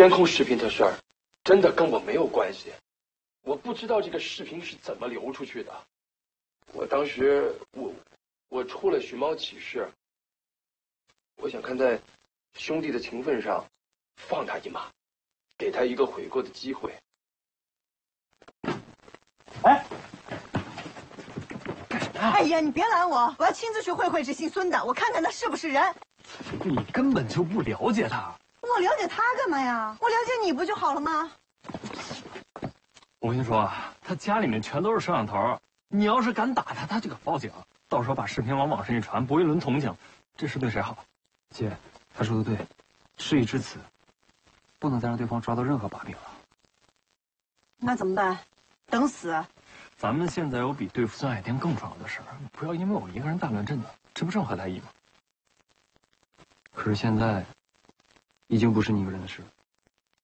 监控视频的事儿，真的跟我没有关系。我不知道这个视频是怎么流出去的。我当时我出了寻猫启事，我想看在兄弟的情分上放他一马，给他一个悔过的机会。 哎， 哎呀，你别拦我，我要亲自去会会这姓孙的，我看看他是不是人。 你根本就不了解他。 我了解他干嘛呀？我了解你不就好了吗？ 我跟你说啊，他家里面全都是摄像头，你要是敢打他，他就敢报警，到时候把视频往网上一传，博一轮同情，这事对谁好？ 姐，他说的对，事已至此，不能再让对方抓到任何把柄了。 那怎么办？等死？ 咱们现在有比对付孙海天更重要的事儿，不要因为我一个人大乱阵的，这不正合他意吗？ 可是现在，已经不是你一个人的事了。